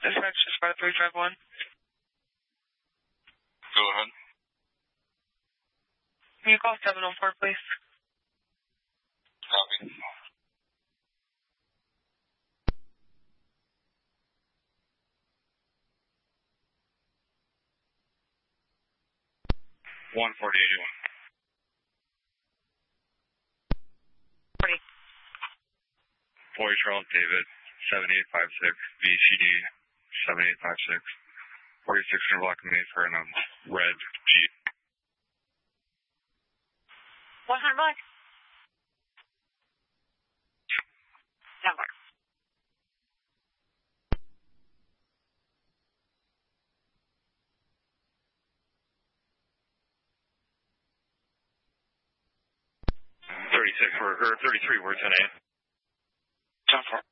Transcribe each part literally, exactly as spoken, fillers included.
Dispatch is five three five one. Go ahead. Can you call seven oh four, please? Copy. One forty eighty one. Forty. Boy Charles David, seven eight five six, B C D seven eight five six, forty-six hundred block of Mayfair in a red Jeep. one hundred block? Number. thirty-six, or thirty-three, we're ten eight. ten four.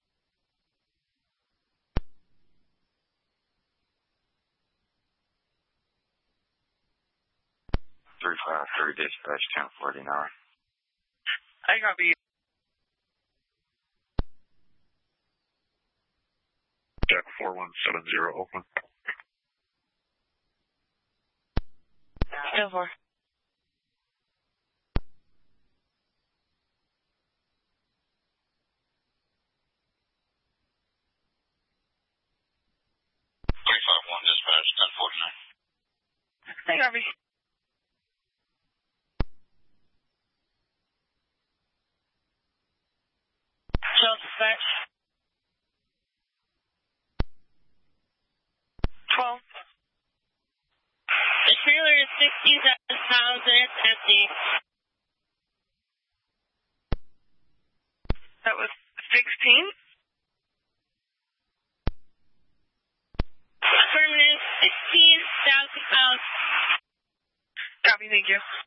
three five three dispatch, ten forty now. I copy. Jack four one seven zero open. ten four. three five one dispatch, ten forty-nine. I copy. Shell dispatch. twelve. The trailer is sixty-seven pounds and it's empty. That was sixteen? Affirmative, sixteen thousand pounds. Copy, thank you.